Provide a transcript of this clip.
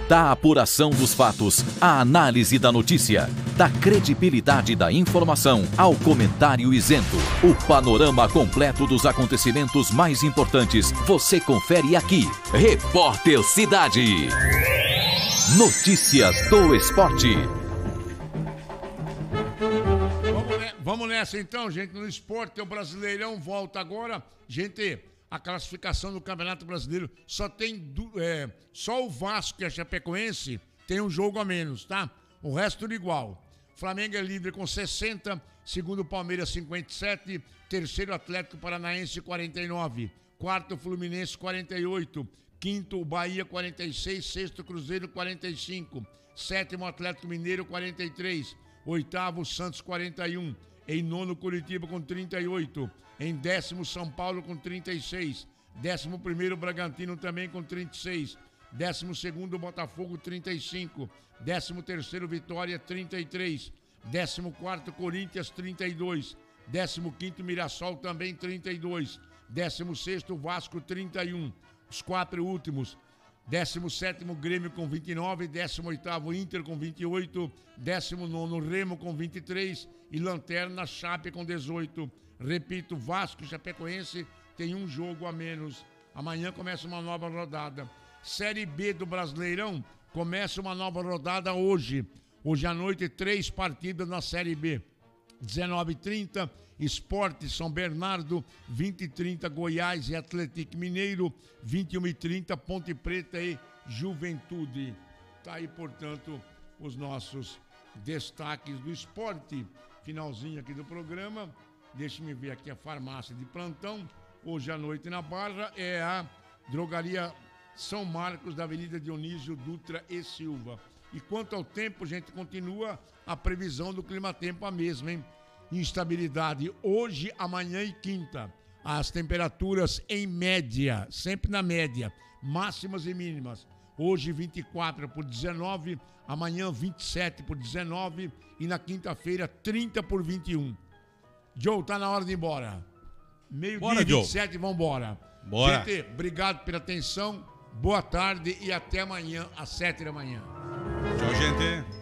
Da apuração dos fatos, à análise da notícia, da credibilidade da informação ao comentário isento. O panorama completo dos acontecimentos mais importantes você confere aqui. Repórter Cidade. Notícias do esporte. Vamos nessa então, gente. No esporte, o Brasileirão volta agora. Gente, a classificação do Campeonato Brasileiro só tem só o Vasco e a Chapecoense tem um jogo a menos, tá? O resto tudo igual. Flamengo é líder com 60, segundo Palmeiras 57, terceiro Atlético Paranaense 49, quarto Fluminense 48, quinto Bahia 46, sexto Cruzeiro 45, sétimo Atlético Mineiro 43, oitavo Santos 41, em nono Curitiba com 38, em décimo São Paulo com 36, décimo primeiro Bragantino também com 36, décimo segundo Botafogo 35, décimo terceiro Vitória 33, décimo quarto Corinthians 32, décimo quinto Mirassol também 32, décimo sexto Vasco 31, os quatro últimos, 17º Grêmio com 29, 18º Inter com 28, 19º Remo com 23 e Lanterna Chape com 18. Repito, Vasco e Chapecoense tem um jogo a menos. Amanhã começa uma nova rodada. Série B do Brasileirão começa uma nova rodada hoje. Hoje à noite, 3 partidas na Série B. 19h30, Sport São Bernardo, 20h30, Goiás e Atlético Mineiro, 21h30, Ponte Preta e Juventude. Tá aí, portanto, os nossos destaques do esporte. Finalzinho aqui do programa. Deixa-me ver aqui a farmácia de plantão. Hoje à noite na Barra é a Drogaria São Marcos, da Avenida Dionísio Dutra e Silva. E quanto ao tempo, gente, continua a previsão do clima-tempo a mesma, hein? Instabilidade hoje, amanhã e quinta. As temperaturas em média, sempre na média, máximas e mínimas. Hoje 24 por 19, amanhã 27 por 19 e na quinta-feira 30 por 21. Joe, tá na hora de ir embora. Meio-dia 27, vamos embora. Bora. Gente, obrigado pela atenção, boa tarde e até amanhã às 7 da manhã. Tchau, gente.